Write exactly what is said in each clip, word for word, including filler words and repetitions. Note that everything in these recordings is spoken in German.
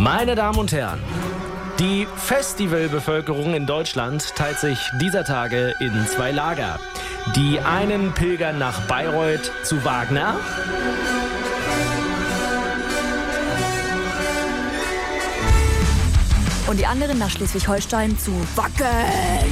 Meine Damen und Herren, die Festivalbevölkerung in Deutschland teilt sich dieser Tage in zwei Lager. Die einen pilgern nach Bayreuth zu Wagner. Und die anderen nach Schleswig-Holstein zu Wacken.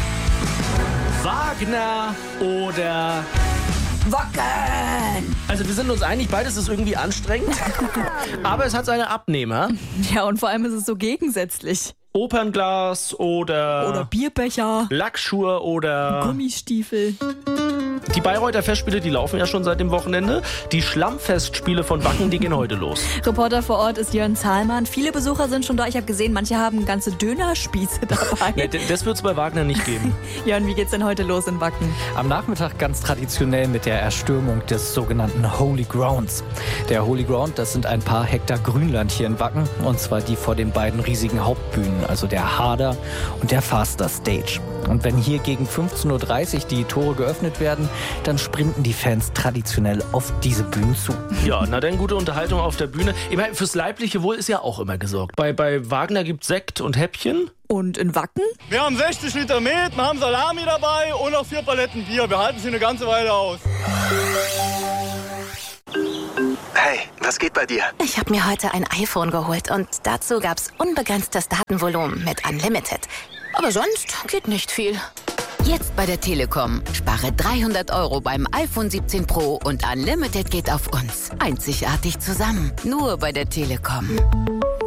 Wagner oder Wacken! Also wir sind uns einig, beides ist irgendwie anstrengend, aber es hat seine Abnehmer. Ja, und vor allem ist es so gegensätzlich. Opernglas oder, Oder Bierbecher, Lackschuhe oder Gummistiefel. Die Bayreuther Festspiele, die laufen ja schon seit dem Wochenende. Die Schlammfestspiele von Wacken, die gehen heute los. Reporter vor Ort ist Jörn Zahlmann. Viele Besucher sind schon da. Ich habe gesehen, manche haben ganze Dönerspieße dabei. Ja, das wird es bei Wagner nicht geben. Jörn, wie geht's denn heute los in Wacken? Am Nachmittag ganz traditionell mit der Erstürmung des sogenannten Holy Grounds. Der Holy Ground, das sind ein paar Hektar Grünland hier in Wacken. Und zwar die vor den beiden riesigen Hauptbühnen, also der Harder und der Faster Stage. Und wenn hier gegen fünfzehn Uhr dreißig die Tore geöffnet werden, dann sprinten die Fans traditionell auf diese Bühnen zu. Ja, na dann gute Unterhaltung auf der Bühne. Ich meine, fürs leibliche Wohl ist ja auch immer gesorgt. Bei, bei Wagner gibt's Sekt und Häppchen. Und in Wacken? Wir haben sechzig Liter Met, wir haben Salami dabei und noch vier Paletten Bier. Wir halten sie eine ganze Weile aus. Hey, was geht bei dir? Ich habe mir heute ein iPhone geholt und dazu gab's unbegrenztes Datenvolumen mit Unlimited. Aber sonst geht nicht viel. Jetzt bei der Telekom. Spare dreihundert Euro beim iPhone siebzehn Pro und Unlimited geht auf uns. Einzigartig zusammen. Nur bei der Telekom.